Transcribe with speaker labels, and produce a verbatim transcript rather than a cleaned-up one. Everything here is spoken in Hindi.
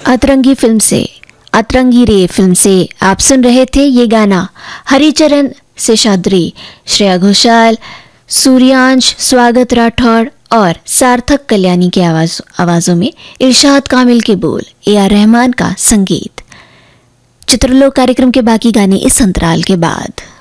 Speaker 1: अतरंगी फिल्म से अतरंगी रे फिल्म से आप सुन रहे थे ये गाना हरिचरण शेषाद्री, श्रेया घोषाल, सूर्यांश, स्वागत राठौड़ और सार्थक कल्याणी की आवाज आवाजों में इरशाद कामिल के बोल, ए आर रहमान का संगीत। चित्रलोक कार्यक्रम के बाकी गाने इस अंतराल के बाद।